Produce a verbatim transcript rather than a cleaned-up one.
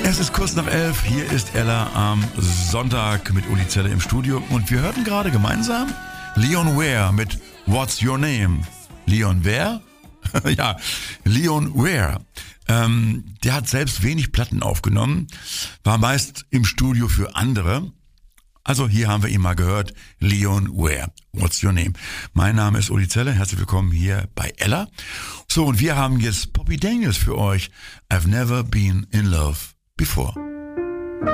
Es ist kurz nach elf, hier ist Ella am Sonntag mit Uli Zelle im Studio und wir hörten gerade gemeinsam Leon Ware mit What's Your Name? Leon Ware? Ja, Leon Ware. Ähm, der hat selbst wenig Platten aufgenommen, war meist im Studio für andere. Also hier haben wir ihn mal gehört, Leon Ware, What's Your Name? Mein Name ist Uli Zelle, herzlich willkommen hier bei Ella. So, und wir haben jetzt Poppy Daniels für euch, I've Never Been in Love Before.